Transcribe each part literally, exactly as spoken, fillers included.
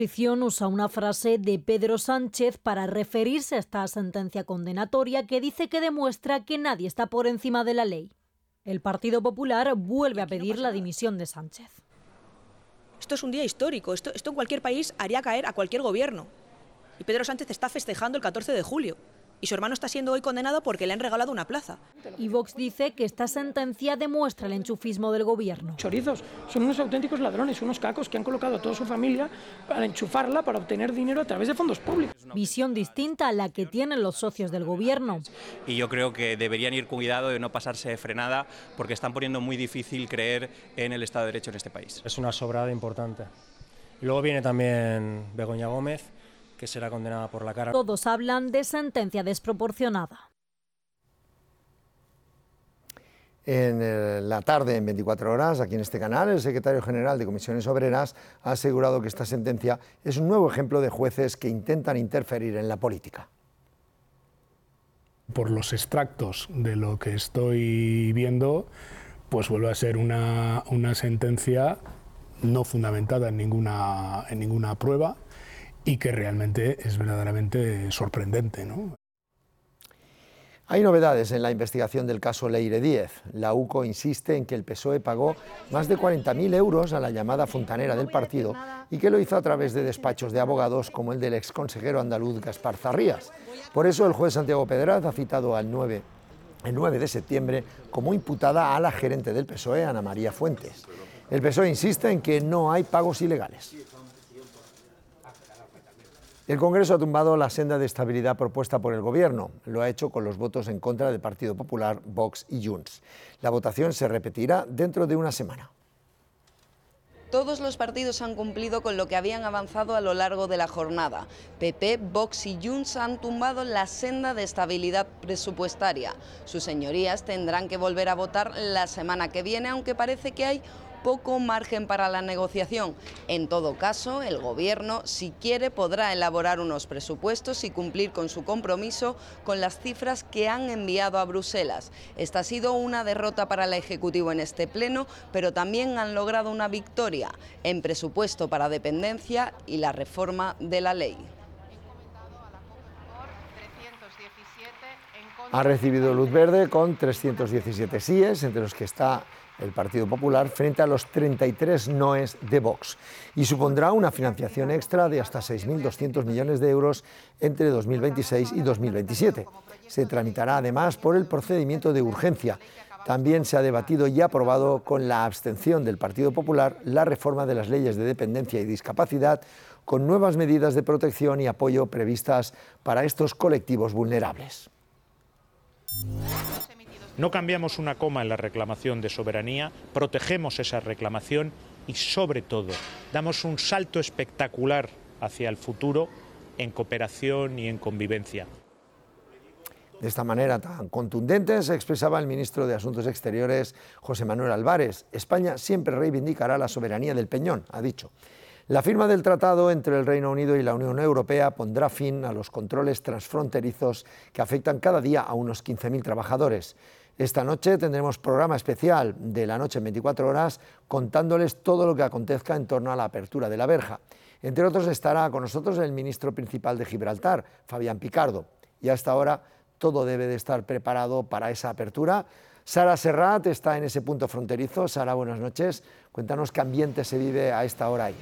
La oposición usa una frase de Pedro Sánchez para referirse a esta sentencia condenatoria que dice que demuestra que nadie está por encima de la ley. El Partido Popular vuelve a pedir la dimisión de Sánchez. Esto es un día histórico, esto, esto en cualquier país haría caer a cualquier gobierno. Y Pedro Sánchez está festejando el catorce de julio. Y su hermano está siendo hoy condenado porque le han regalado una plaza. Y Vox dice que esta sentencia demuestra el enchufismo del gobierno. Chorizos, son unos auténticos ladrones, unos cacos que han colocado a toda su familia para enchufarla, para obtener dinero a través de fondos públicos. Visión distinta a la que tienen los socios del gobierno. Y yo creo que deberían ir cuidado de no pasarse de frenada porque están poniendo muy difícil creer en el Estado de Derecho en este país. Es una sobrada importante. Y luego viene también Begoña Gómez, que será condenada por la cara. Todos hablan de sentencia desproporcionada. En la tarde, en veinticuatro horas, aquí en este canal, el secretario general de Comisiones Obreras ha asegurado que esta sentencia es un nuevo ejemplo de jueces que intentan interferir en la política. Por los extractos de lo que estoy viendo, pues vuelve a ser una, una sentencia no fundamentada en ninguna, en ninguna prueba, y que realmente es verdaderamente sorprendente, ¿no? Hay novedades en la investigación del caso Leire Díez. La U C O insiste en que el P S O E pagó más de cuarenta mil euros a la llamada fontanera del partido y que lo hizo a través de despachos de abogados como el del exconsejero andaluz Gaspar Zarrías. Por eso el juez Santiago Pedraz ha citado al nueve, el nueve de septiembre como imputada a la gerente del P S O E, Ana María Fuentes. El P S O E insiste en que no hay pagos ilegales. El Congreso ha tumbado la senda de estabilidad propuesta por el Gobierno. Lo ha hecho con los votos en contra del Partido Popular, Vox y Junts. La votación se repetirá dentro de una semana. Todos los partidos han cumplido con lo que habían avanzado a lo largo de la jornada. P P, Vox y Junts han tumbado la senda de estabilidad presupuestaria. Sus señorías tendrán que volver a votar la semana que viene, aunque parece que hay poco margen para la negociación. En todo caso, el Gobierno, si quiere, podrá elaborar unos presupuestos y cumplir con su compromiso con las cifras que han enviado a Bruselas. Esta ha sido una derrota para el Ejecutivo en este pleno, pero también han logrado una victoria en presupuesto para dependencia y la reforma de la ley. Ha recibido luz verde con trescientos diecisiete síes, entre los que está el Partido Popular, frente a los treinta y tres noes de Vox, y supondrá una financiación extra de hasta seis mil doscientos millones de euros entre dos mil veintiséis y dos mil veintisiete. Se tramitará además por el procedimiento de urgencia. También se ha debatido y aprobado con la abstención del Partido Popular la reforma de las leyes de dependencia y discapacidad, con nuevas medidas de protección y apoyo previstas para estos colectivos vulnerables. No cambiamos una coma en la reclamación de soberanía, protegemos esa reclamación y, sobre todo, damos un salto espectacular hacia el futuro en cooperación y en convivencia. De esta manera tan contundente se expresaba el ministro de Asuntos Exteriores, José Manuel Álvarez. España siempre reivindicará la soberanía del Peñón, ha dicho. La firma del tratado entre el Reino Unido y la Unión Europea pondrá fin a los controles transfronterizos que afectan cada día a unos quince mil trabajadores. Esta noche tendremos programa especial de La Noche en veinticuatro horas contándoles todo lo que acontezca en torno a la apertura de la verja. Entre otros estará con nosotros el ministro principal de Gibraltar, Fabián Picardo. Y hasta ahora todo debe de estar preparado para esa apertura. Sara Serrat está en ese punto fronterizo. Sara, buenas noches. Cuéntanos qué ambiente se vive a esta hora ahí.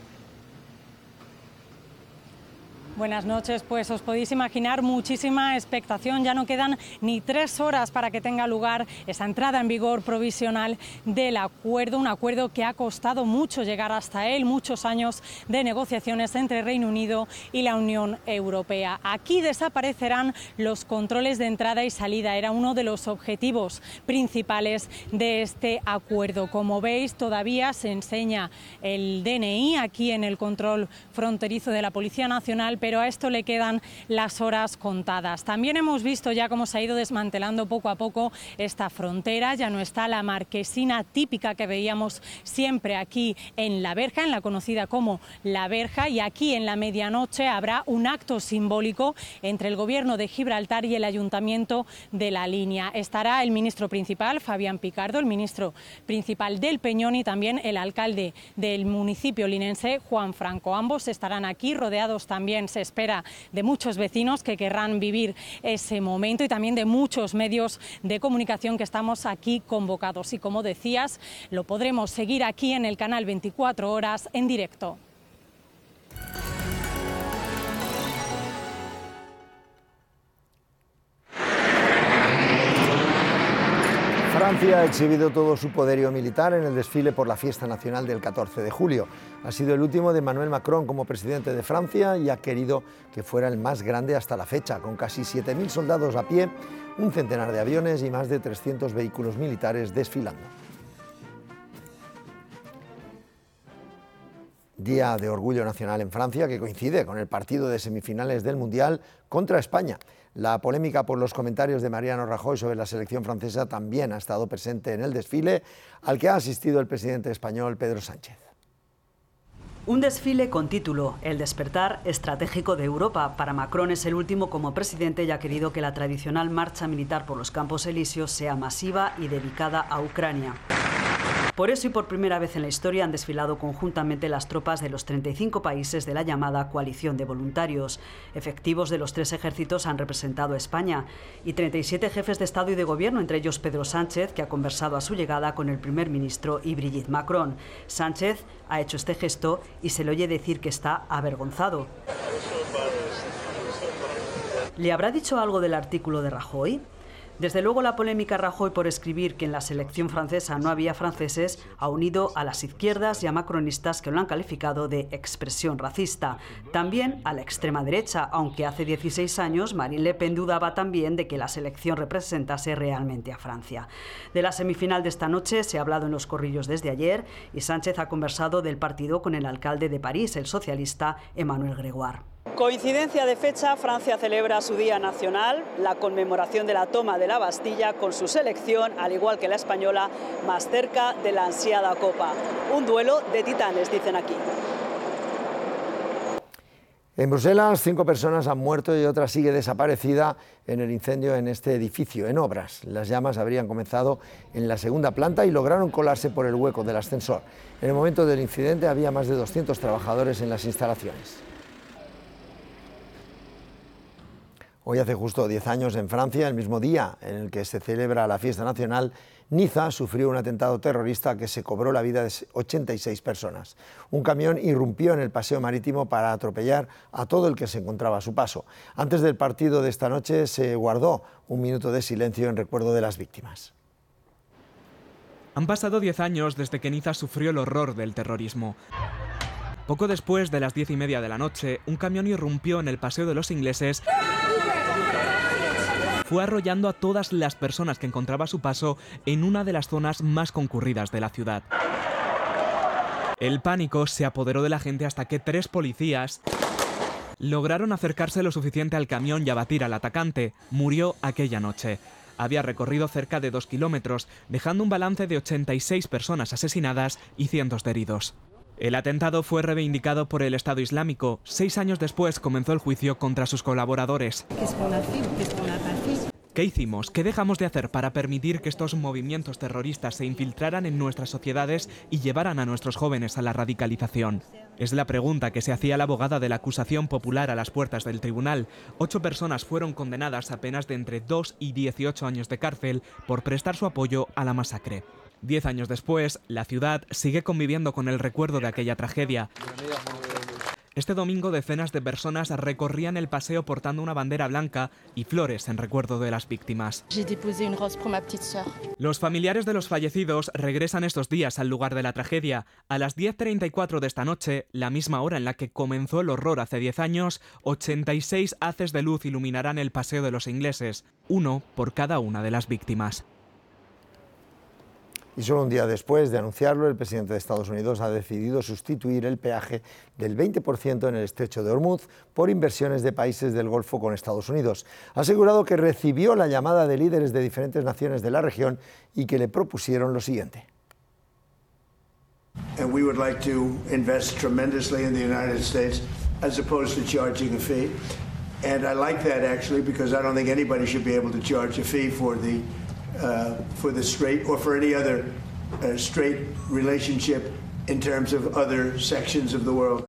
Buenas noches, pues os podéis imaginar muchísima expectación, ya no quedan ni tres horas para que tenga lugar esa entrada en vigor provisional del acuerdo, un acuerdo que ha costado mucho llegar hasta él, muchos años de negociaciones entre Reino Unido y la Unión Europea. Aquí desaparecerán los controles de entrada y salida, era uno de los objetivos principales de este acuerdo. Como veis, todavía se enseña el D N I aquí en el control fronterizo de la Policía Nacional, pero pero a esto le quedan las horas contadas. También hemos visto ya cómo se ha ido desmantelando poco a poco esta frontera. Ya no está la marquesina típica que veíamos siempre aquí en La Verja, en la conocida como La Verja, y aquí en la medianoche habrá un acto simbólico entre el Gobierno de Gibraltar y el Ayuntamiento de La Línea. Estará el ministro principal, Fabián Picardo, el ministro principal del Peñón, y también el alcalde del municipio linense, Juan Franco. Ambos estarán aquí, rodeados también, se espera, de muchos vecinos que querrán vivir ese momento, y también de muchos medios de comunicación que estamos aquí convocados. Y como decías, lo podremos seguir aquí en el canal veinticuatro horas en directo. Francia ha exhibido todo su poderío militar en el desfile por la fiesta nacional del catorce de julio. Ha sido el último de Emmanuel Macron como presidente de Francia y ha querido que fuera el más grande hasta la fecha, con casi siete mil soldados a pie, un centenar de aviones y más de trescientos vehículos militares desfilando. Día de Orgullo Nacional en Francia, que coincide con el partido de semifinales del Mundial contra España. La polémica por los comentarios de Mariano Rajoy sobre la selección francesa también ha estado presente en el desfile, al que ha asistido el presidente español Pedro Sánchez. Un desfile con título, El despertar estratégico de Europa. Para Macron es el último como presidente y ha querido que la tradicional marcha militar por los Campos Elíseos sea masiva y dedicada a Ucrania. Por eso y por primera vez en la historia han desfilado conjuntamente las tropas de los treinta y cinco países de la llamada coalición de voluntarios. Efectivos de los tres ejércitos han representado a España y treinta y siete jefes de Estado y de Gobierno, entre ellos Pedro Sánchez, que ha conversado a su llegada con el primer ministro y Brigitte Macron. Sánchez ha hecho este gesto y se le oye decir que está avergonzado. ¿Le habrá dicho algo del artículo de Rajoy? Desde luego, la polémica Rajoy por escribir que en la selección francesa no había franceses ha unido a las izquierdas y a macronistas, que lo han calificado de expresión racista. También a la extrema derecha, aunque hace dieciséis años Marine Le Pen dudaba también de que la selección representase realmente a Francia. De la semifinal de esta noche se ha hablado en los corrillos desde ayer y Sánchez ha conversado del partido con el alcalde de París, el socialista Emmanuel Grégoire. Coincidencia de fecha, Francia celebra su Día Nacional, la conmemoración de la toma de la Bastilla, con su selección, al igual que la española, más cerca de la ansiada Copa. Un duelo de titanes, dicen aquí. En Bruselas, cinco personas han muerto y otra sigue desaparecida en el incendio en este edificio, en obras. Las llamas habrían comenzado en la segunda planta y lograron colarse por el hueco del ascensor. En el momento del incidente había más de doscientos trabajadores en las instalaciones. Hoy hace justo diez años en Francia, el mismo día en el que se celebra la fiesta nacional, Niza sufrió un atentado terrorista que se cobró la vida de ochenta y seis personas. Un camión irrumpió en el paseo marítimo para atropellar a todo el que se encontraba a su paso. Antes del partido de esta noche se guardó un minuto de silencio en recuerdo de las víctimas. Han pasado diez años desde que Niza sufrió el horror del terrorismo. Poco después de las diez y media de la noche, un camión irrumpió en el Paseo de los Ingleses. Fue arrollando a todas las personas que encontraba a su paso en una de las zonas más concurridas de la ciudad. El pánico se apoderó de la gente hasta que tres policías lograron acercarse lo suficiente al camión y abatir al atacante. Murió aquella noche. Había recorrido cerca de dos kilómetros, dejando un balance de ochenta y seis personas asesinadas y cientos de heridos. El atentado fue reivindicado por el Estado Islámico. Seis años después comenzó el juicio contra sus colaboradores. ¿Qué hicimos? ¿Qué dejamos de hacer para permitir que estos movimientos terroristas se infiltraran en nuestras sociedades y llevaran a nuestros jóvenes a la radicalización? Es la pregunta que se hacía la abogada de la acusación popular a las puertas del tribunal. Ocho personas fueron condenadas a penas de entre dos y dieciocho años de cárcel por prestar su apoyo a la masacre. Diez años después, la ciudad sigue conviviendo con el recuerdo de aquella tragedia. Este domingo, decenas de personas recorrían el paseo portando una bandera blanca y flores en recuerdo de las víctimas. Los familiares de los fallecidos regresan estos días al lugar de la tragedia. A las diez treinta y cuatro de esta noche, la misma hora en la que comenzó el horror hace diez años, ochenta y seis haces de luz iluminarán el Paseo de los Ingleses, uno por cada una de las víctimas. Y solo un día después de anunciarlo, el presidente de Estados Unidos ha decidido sustituir el peaje del veinte por ciento en el estrecho de Hormuz por inversiones de países del Golfo con Estados Unidos. Ha asegurado que recibió la llamada de líderes de diferentes naciones de la región y que le propusieron lo siguiente. And we would like to invest tremendously in the United States as opposed to charging a fee. And I like that actually because I don't think anybody should be able to charge a fee for the uh, for the strait or for any other uh, straight relationship in terms of other sections of the world.